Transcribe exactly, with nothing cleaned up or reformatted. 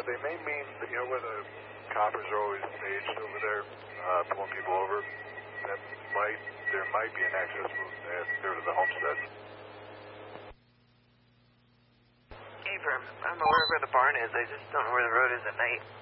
they may mean, that, you know, where the coppers are always staged over there, uh, pulling people over. That might, there might be an access route there, there to the homestead. Abram, I'm aware of where the barn is. I just don't know where the road is at night.